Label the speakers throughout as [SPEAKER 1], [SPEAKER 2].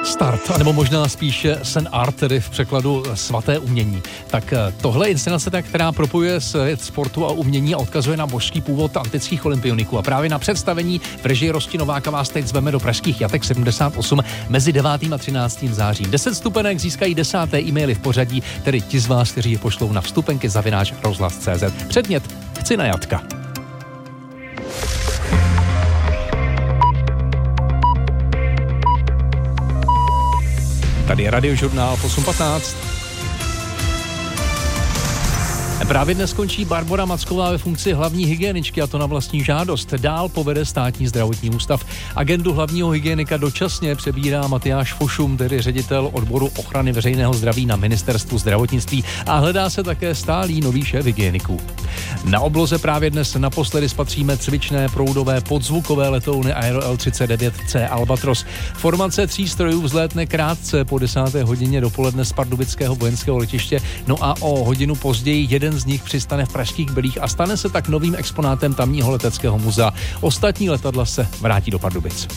[SPEAKER 1] Start, anebo možná spíše Sen Art, tedy v překladu svaté umění. Tak tohle je inscenace, která propojuje svět sportu a umění a odkazuje na božský původ antických olympioniků. A právě na představení v režii Rosti Nováka vás teď zveme do pražských Jatek 78 mezi 9. a 13. zářím. 10 vstupenek získají 10. e-maily v pořadí, tedy ti z vás, kteří je pošlou na vstupenky@rozhlas.cz. Předmět Chci na jatka. Tady je Radiožurnál 8.15. Právě dnes skončí Barbora Macková ve funkci hlavní hygieničky, a to na vlastní žádost. Dál povede Státní zdravotní ústav. Agendu hlavního hygienika dočasně přebírá Matyáš Fošum, tedy ředitel odboru ochrany veřejného zdraví na Ministerstvu zdravotnictví, a hledá se také stálý nový šéf hygieniků. Na obloze právě dnes naposledy spatříme cvičné proudové podzvukové letouny Aero L-39C Albatros. Formace 3 strojů vzlétne krátce po 10. hodině dopoledne z pardubického vojenského letiště, no a o hodinu později jeden z nich přistane v pražských Bylích a stane se tak novým exponátem tamního leteckého muzea. Ostatní letadla se vrátí do Pardubic.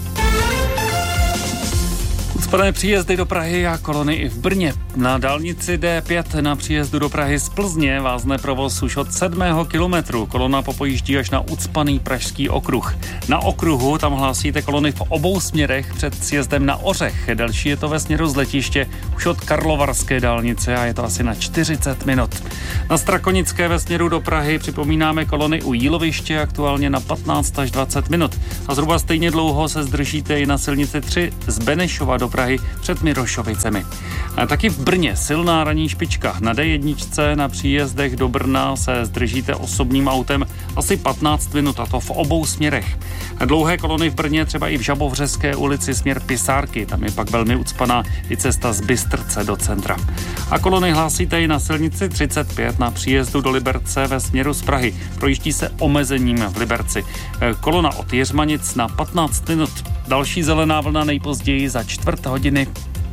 [SPEAKER 2] Ucpané příjezdy do Prahy a kolony i v Brně. Na dálnici D5 na příjezdu do Prahy z Plzně vázne provoz už od 7. kilometru. Kolona popojíždí až na ucpaný pražský okruh. Na okruhu tam hlásíte kolony v obou směrech před sjezdem na Ořech. Delší je to ve směru z letiště už od Karlovarské dálnice a je to asi na 40 minut. Na Strakonické ve směru do Prahy připomínáme kolony u Jíloviště aktuálně na 15 až 20 minut. A zhruba stejně dlouho se zdržíte i na silnici 3 z Benešova do Prahy před Mirošovicemi. A taky v Brně silná ranní špička. Na D1 na příjezdech do Brna se zdržíte osobním autem asi 15 minut, a to v obou směrech. A dlouhé kolony v Brně třeba i v Žabovřeské ulici směr Pisárky. Tam je pak velmi ucpaná i cesta z Bystrce do centra. A kolony hlásíte i na silnici 35 na příjezdu do Liberce ve směru z Prahy. Projíždí se omezením v Liberci. Kolona od Jiřmanic na 15 minut. Další zelená vlna nejpozději za 4 hodiny.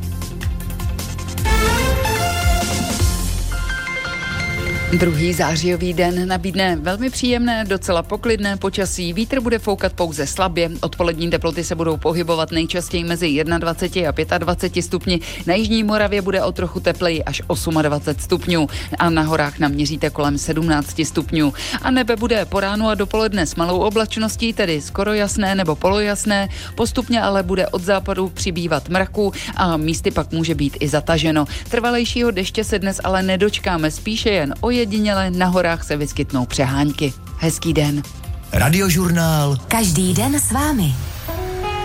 [SPEAKER 3] Druhý zářijový den nabídne velmi příjemné, docela poklidné počasí. Vítr bude foukat pouze slabě. Odpolední teploty se budou pohybovat nejčastěji mezi 21 a 25 stupni. Na jižní Moravě bude o trochu tepleji až 28 stupňů a na horách naměříte kolem 17 stupňů. A nebe bude po ránu a dopoledne s malou oblačností, tedy skoro jasné nebo polojasné. Postupně ale bude od západu přibývat mraku a místy pak může být i zataženo. Trvalejšího deště se dnes ale nedočkáme, spíše jen ojediněle na horách se vyskytnou přehánky. Hezký den.
[SPEAKER 4] Radiožurnál.
[SPEAKER 5] Každý den s vámi.